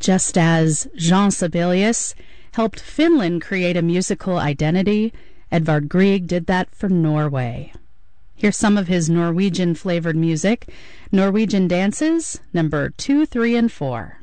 Just as Jean Sibelius helped Finland create a musical identity, Edvard Grieg did that for Norway. Here's some of his Norwegian-flavored music. Norwegian Dances, number 2, 3, and 4.